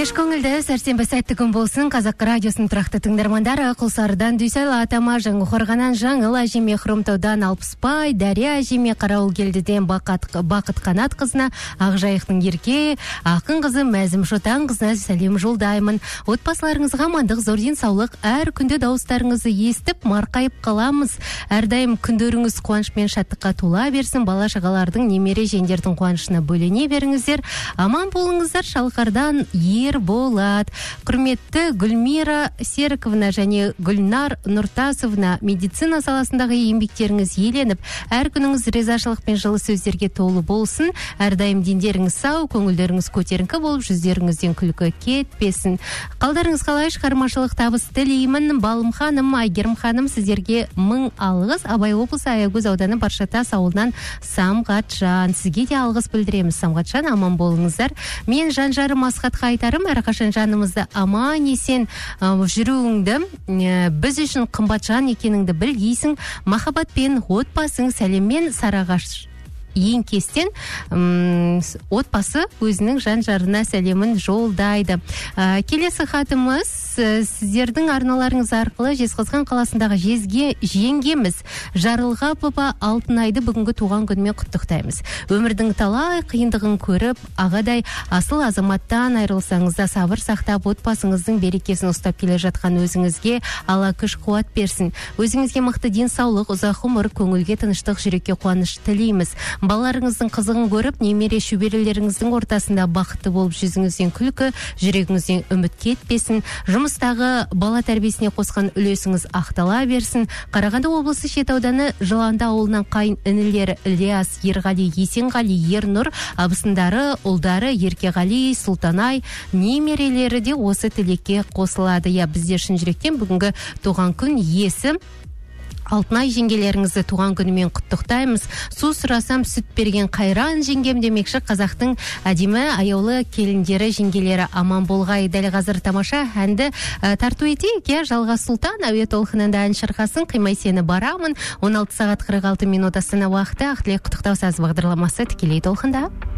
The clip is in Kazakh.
Кеш көңілді сәрсенбі сәтті күн болсын. Қазақ радиосын тұрақты тыңдармандары Құлсарыдан Дүйсайлы атама, жаңы Қорғанан жаңыл әжеме, Хромтаудан Алпыспай, Дария әжеме, Қарауылкелдіден Бақыт Қанат қызына, Ақжайықтың Ерке, Ақын қызы Мәзім Шотан қызына сәлем жолдаймын. Отбасыларыңызға амандық, зор денсаулық, әр күнде дауыстарыңызды естіп марқайып қаламыз. Әрдайым күндеріңіз қуаныш пен шаттыққа тола берсін. Бала шағалардың, немере жендердің қуанышына бөлене беріңіздер. Аман болыңыздар. Шалқардан Ерболат. Құрметті Гүлмира Серіковна және Гүлнар Нұртасовна, медицина саласындағы еңбектеріңіз еленіп, әр күніңіз ризашылық пен жылы сөздерге толы болсын. Әрдайым дендеріңіз сау, көңілдеріңіз көтеріңкі болып, жүздеріңізден күлкі кетпесін. Қалдарыңыз қалай, шығармашылық табыс тілеймін. Балым ханым, Айгерім ханым, сіздерге мың алғыс. Абай облысы Аягөз ауданы Баршатас ауылынан Самғатжан. Сізге де алғыс білдіреміз, Самғатжан, аман болыңыздар. Мен жан-жарым Асхатқа айтарым, әрқашан жанымызды аман есен жүруіңді, біз үшін қымбат жан екеніңді білгейсің. Махаббатпен, отбасың, сәлеммен Сарағаш Еңкестен отбасы өзінің жан-жарына сәлемін жолдайды. Келесі хатымыз сіздердің арналарыңыз арқылы Жезқазған қаласындағы жеңгеміз Жарылға папа Алтынайды бүгінгі туған күнімен құттықтаймыз. Өмірдің талай қиындығын көріп, ағадай асыл азаматтан айырылсаңыз да сабыр сақтап, отбасыңыздың берекесін ұстап келе жатқан өзіңізге Алла күш қуат берсін. Өзіңізге мықты денсаулық, ұзақ ғұмыр, көңілге тыныштық, жүрекке қуаныш тілейміз. Балаларыңыздың қызығын көріп, немере шөберелеріңіздің ортасында бақытты болып, жүзіңізден күлкі, жүрегіңізден үміт кетпесін. Жұмыстағы бала тәрбиесіне қосқан үлесіңіз ақтала берсін. Қарағанды облысы Шет ауданы Жыланды ауылынан қайын інілері Ілияс, Ерғали, Есенғали, Ернұр, абысындары, ұлдары Еркеғали, Сұлтанай, немерелері де осы тілекке қосылады. Бізде шын жүректен бүгінгі туған күн иесі Алтынай жеңгелеріңізді туған күнімен құттықтаймыз. Су сұрасам сүт берген қайран жеңгем демекші, қазақтың әдемі аяулы келіндері, жеңгелері аман болғай. Дәл қазір тамаша әнді тарту етейік. Жалғас Сұлтан әуе толқынында ән шырқасын, қимай сені барамын. 16 сағат 46 минут Астана уақыты. Ақтілек құттықтау саз бағдарламасы тікелей толқында.